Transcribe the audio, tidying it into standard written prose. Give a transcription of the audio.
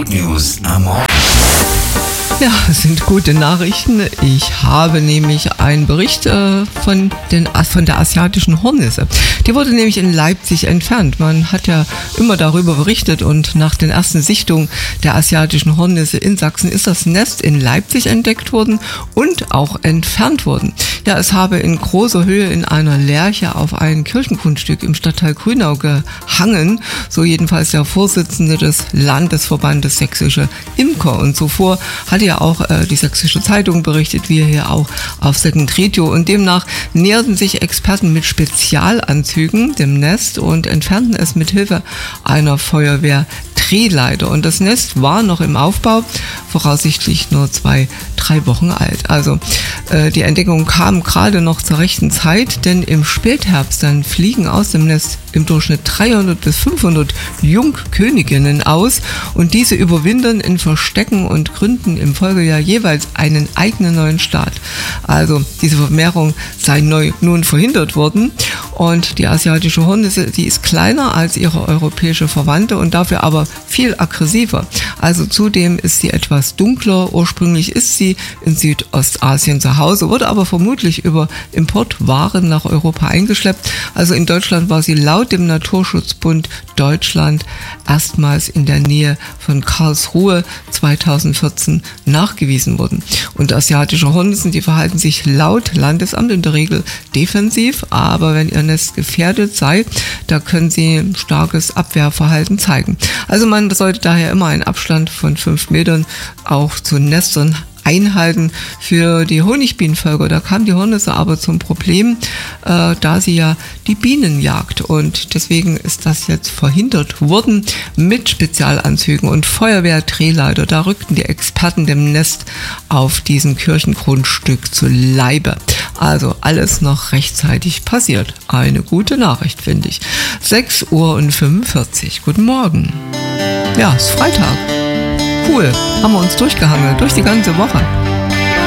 Good News am Morgen. Ja, es sind gute Nachrichten. Ich habe nämlich einen Bericht von der asiatischen Hornisse. Die wurde nämlich in Leipzig entfernt. Man hat ja immer darüber berichtet und nach den ersten Sichtungen der asiatischen Hornisse in Sachsen ist das Nest in Leipzig entdeckt worden und auch entfernt worden. Ja, es habe in großer Höhe in einer Lärche auf ein Kirchengrundstück im Stadtteil Grünau gehangen. So jedenfalls der Vorsitzende des Landesverbandes Sächsische Imker. Und zuvor hatte ja auch die Sächsische Zeitung berichtet, wir hier auch auf Second Radio, und demnach näherten sich Experten mit Spezialanzügen dem Nest und entfernten es mit Hilfe einer Feuerwehr-Drehleiter. Und das Nest war noch im Aufbau, voraussichtlich nur 2-3 Wochen alt. Also die Entdeckung kam gerade noch zur rechten Zeit, denn im Spätherbst dann fliegen aus dem Nest im Durchschnitt 300 bis 500 Jungköniginnen aus und diese überwintern in Verstecken und gründen im Folgejahr jeweils einen eigenen neuen Staat. Also diese Vermehrung sei nun verhindert worden und die asiatische Hornisse, die ist kleiner als ihre europäische Verwandte und dafür aber viel aggressiver. Also zudem ist sie etwas dunkler. Ursprünglich ist sie in Südostasien zu Hause, wurde aber vermutlich über Importwaren nach Europa eingeschleppt. Also in Deutschland war sie laut dem Naturschutzbund Deutschland erstmals in der Nähe von Karlsruhe 2014 nachgewiesen worden. Und asiatische Hornissen, die verhalten sich laut Landesamt in der Regel defensiv, aber wenn ihr Nest gefährdet sei, da können sie ein starkes Abwehrverhalten zeigen. Also man sollte daher immer einen Abstand von 5 Metern auch zu Nestern einhalten. Für die Honigbienenvölker, da kam die Hornisse aber zum Problem, da sie ja die Bienen jagt, und deswegen ist das jetzt verhindert worden mit Spezialanzügen und Feuerwehrdrehleiter. Da rückten die Experten dem Nest auf diesem Kirchengrundstück zu Leibe. Also alles noch rechtzeitig passiert. Eine gute Nachricht, finde ich. 6:45 Uhr. Guten Morgen. Ja, ist Freitag. Cool, haben wir uns durchgehangelt, durch die ganze Woche.